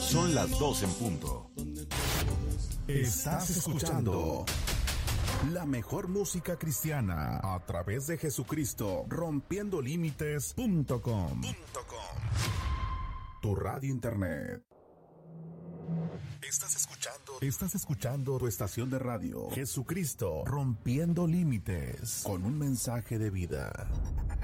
Son las 2 en punto. Estás escuchando la mejor música cristiana a través de Jesucristo, rompiendolímites.com. Tu radio internet. Estás escuchando tu estación de radio, Jesucristo, Rompiendo Límites, con un mensaje de vida.